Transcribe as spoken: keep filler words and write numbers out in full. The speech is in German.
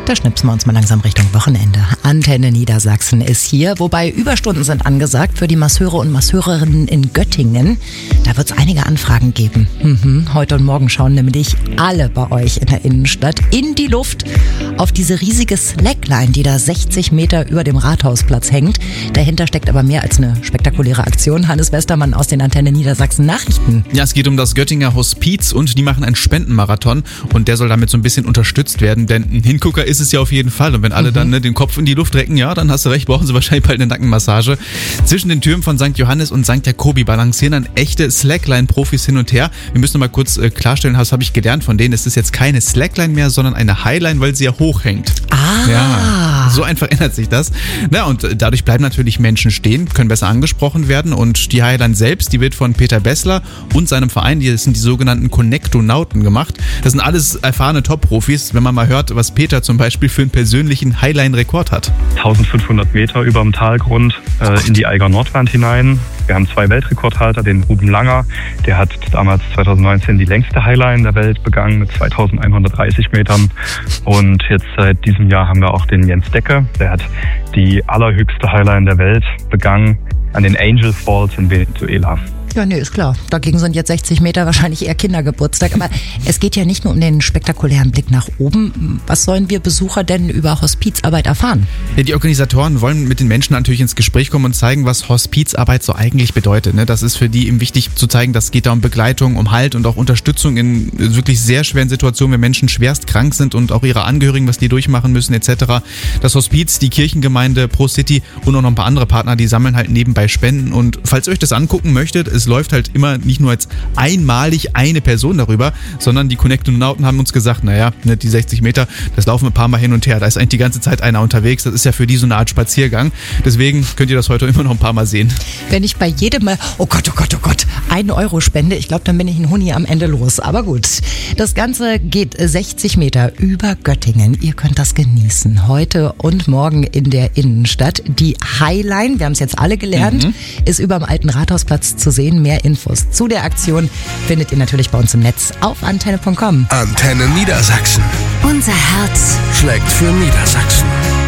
Da schnipsen wir uns mal langsam Richtung Wochenende. Antenne Niedersachsen ist hier, wobei Überstunden sind angesagt für die Masseure und Masseurinnen in Göttingen. Da wird es einige Anfragen geben. Mhm. Heute und morgen schauen nämlich alle bei euch in der Innenstadt in die Luft auf diese riesige Slackline, die da sechzig Meter über dem Rathausplatz hängt. Dahinter steckt aber mehr als eine spektakuläre Aktion. Hannes Westermann aus den Antenne Niedersachsen Nachrichten. Ja, es geht um das Göttinger Hospiz und die machen einen Spendenmarathon und der soll damit so ein bisschen unterstützt werden, denn ein Hingucker ist es ja auf jeden Fall und wenn alle mhm. dann ne, den Kopf in die Luft recken, ja, dann hast du recht, brauchen sie wahrscheinlich bald eine Nackenmassage. Zwischen den Türmen von Sankt Johannes und Sankt Jakobi balancieren dann echte Slackline-Profis hin und her. Wir müssen noch mal kurz äh, klarstellen, das habe ich gelernt von denen, es ist jetzt keine Slackline mehr, sondern eine Highline, weil sie ja hochhängt. Ah. Ja, so einfach ändert sich das. Na, und dadurch bleiben natürlich Menschen stehen, können besser angesprochen werden und die Highline selbst, die wird von Peter Bessler und seinem Verein, die sind die sogenannten Connectonauten gemacht. Das sind alles erfahrene Top-Profis, wenn man mal hört, was Peter zum Beispiel für einen persönlichen Highline-Rekord hat. eintausendfünfhundert Meter über dem Talgrund äh, in die Eiger Nordwand hinein. Wir haben zwei Weltrekordhalter, den Ruben Langer, der hat damals zweitausendneunzehn die längste Highline der Welt begangen mit zweitausendeinhundertdreißig Metern. Und jetzt seit diesem Jahr haben wir auch den Jens Decke, der hat die allerhöchste Highline der Welt begangen an den Angel Falls in Venezuela. Ja, nee, ist klar. Dagegen sind jetzt sechzig Meter wahrscheinlich eher Kindergeburtstag. Aber es geht ja nicht nur um den spektakulären Blick nach oben. Was sollen wir Besucher denn über Hospizarbeit erfahren? Ja, die Organisatoren wollen mit den Menschen natürlich ins Gespräch kommen und zeigen, was Hospizarbeit so eigentlich bedeutet. Das ist für die eben wichtig zu zeigen, dass es geht da um Begleitung, um Halt und auch Unterstützung in wirklich sehr schweren Situationen, wenn Menschen schwerst krank sind und auch ihre Angehörigen, was die durchmachen müssen et cetera. Das Hospiz, die Kirchengemeinde Pro City und auch noch ein paar andere Partner, die sammeln halt nebenbei Spenden. Und falls ihr euch das angucken möchtet, es läuft halt immer nicht nur als einmalig eine Person darüber, sondern die Connectonauten haben uns gesagt, naja, die sechzig Meter, das laufen ein paar Mal hin und her. Da ist eigentlich die ganze Zeit einer unterwegs. Das ist ja für die so eine Art Spaziergang. Deswegen könnt ihr das heute immer noch ein paar Mal sehen. Wenn ich bei jedem Mal, oh Gott, oh Gott, oh Gott, einen Euro spende, ich glaube, dann bin ich ein Huni am Ende los. Aber gut, das Ganze geht sechzig Meter über Göttingen. Ihr könnt das genießen. Heute und morgen in der Innenstadt. Die Highline, wir haben es jetzt alle gelernt, mhm. ist über dem alten Rathausplatz zu sehen. Mehr Infos zu der Aktion findet ihr natürlich bei uns im Netz auf antenne punkt com. Antenne Niedersachsen. Unser Herz schlägt für Niedersachsen.